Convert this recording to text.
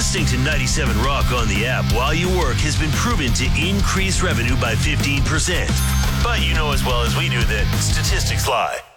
Listening to 97 Rock on the app while you work has been proven to increase revenue by 15%. But you know as well as we do that statistics lie.